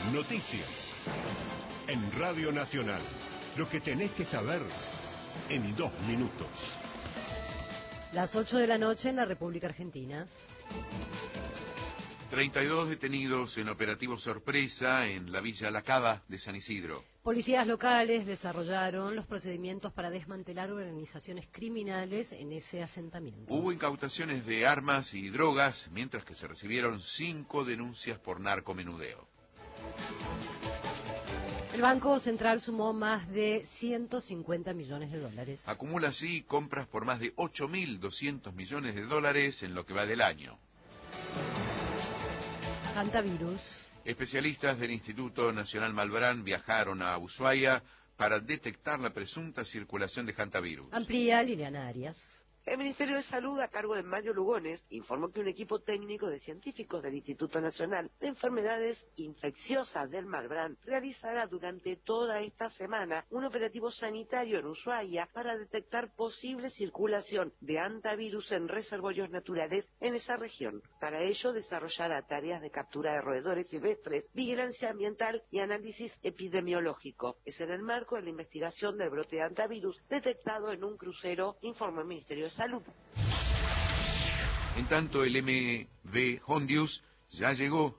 Noticias. En Radio Nacional. Lo que tenés que saber en 2 minutos. Las 8 de la noche en la República Argentina. 32 detenidos en operativo sorpresa en la Villa La Cava de San Isidro. Policías locales desarrollaron los procedimientos para desmantelar organizaciones criminales en ese asentamiento. Hubo incautaciones de armas y drogas, mientras que se recibieron 5 denuncias por narcomenudeo. El Banco Central sumó más de 150 millones de dólares. Acumula así compras por más de 8.200 millones de dólares en lo que va del año. Hantavirus. Especialistas del Instituto Nacional Malbrán viajaron a Ushuaia para detectar la presunta circulación de hantavirus. Amplía Liliana Arias. El Ministerio de Salud, a cargo de Mario Lugones, informó que un equipo técnico de científicos del Instituto Nacional de Enfermedades Infecciosas del Malbrán realizará durante toda esta semana un operativo sanitario en Ushuaia para detectar posible circulación de hantavirus en reservorios naturales en esa región. Para ello, desarrollará tareas de captura de roedores silvestres, vigilancia ambiental y análisis epidemiológico. Es en el marco de la investigación del brote de hantavirus detectado en un crucero, informó el Ministerio de Salud. En tanto, el MV Hondius ya llegó